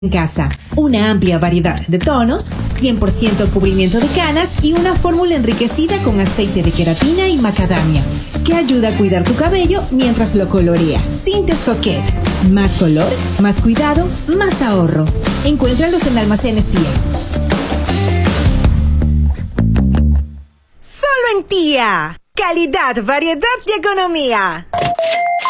en casa. Una amplia variedad de tonos, 100% cubrimiento de canas y una fórmula enriquecida con aceite de queratina y macadamia, que ayuda a cuidar tu cabello mientras lo colorea. Tintes Coquette. Más color, más cuidado, más ahorro. Encuéntralos en Almacenes Tía. Solo en Tía. Calidad, variedad y economía.